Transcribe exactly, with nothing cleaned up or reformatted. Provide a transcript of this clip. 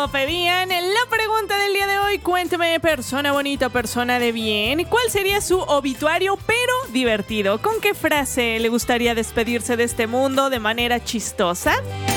pedían. La pregunta del día de hoy, cuénteme, persona bonita, persona de bien, ¿cuál sería su obituario pero divertido? ¿Con qué frase le gustaría despedirse de este mundo de manera chistosa?